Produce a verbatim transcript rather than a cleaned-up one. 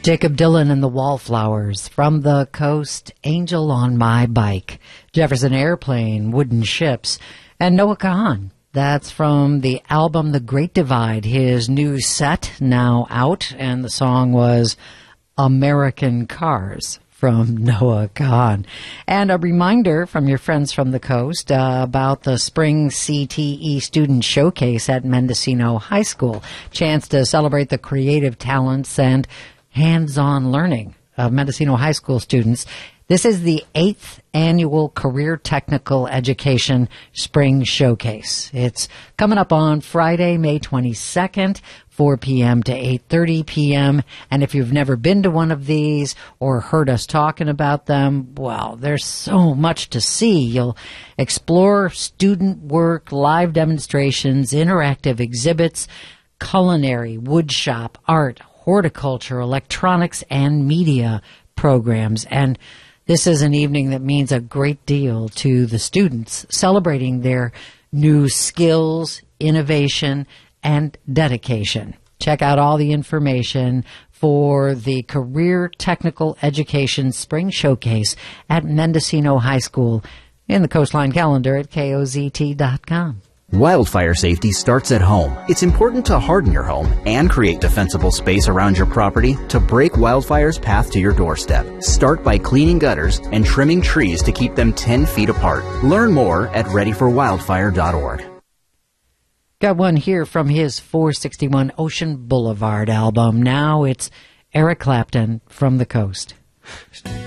Jacob Dylan and the Wallflowers, From the Coast, Angel on My Bike, Jefferson Airplane, Wooden Ships, and Noah Kahan. That's from the album The Great Divide, his new set now out, and the song was American Cars from Noah Kahan. And a reminder from your friends from the coast uh, about the Spring C T E Student Showcase at Mendocino High School. Chance to celebrate the creative talents and hands-on learning of Mendocino High School students. This is the eighth annual Career Technical Education Spring Showcase. It's coming up on Friday, May twenty-second, four p.m. to eight thirty p.m. And if you've never been to one of these or heard us talking about them, well, there's so much to see. You'll explore student work, live demonstrations, interactive exhibits, culinary, woodshop, art, horticulture, electronics, and media programs. And this is an evening that means a great deal to the students, celebrating their new skills, innovation, and dedication. Check out all the information for the Career Technical Education Spring Showcase at Mendocino High School in the Coastline calendar at K O Z T dot com. Wildfire safety starts at home. It's important to harden your home and create defensible space around your property to break wildfire's path to your doorstep. Start by cleaning gutters and trimming trees to keep them ten feet apart. Learn more at ready for wildfire dot org. Got one here from his four sixty-one Ocean Boulevard album. Now it's Eric Clapton, From the Coast.